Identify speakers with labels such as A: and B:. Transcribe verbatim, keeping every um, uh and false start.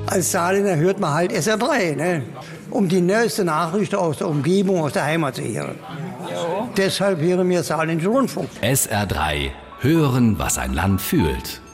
A: Als Saarländer hört man halt S R drei, ne? Um die neueste Nachrichten aus der Umgebung, aus der Heimat zu hören. Jo. Deshalb hören wir Saarländischen Rundfunk.
B: S R drei. Hören, was ein Land fühlt.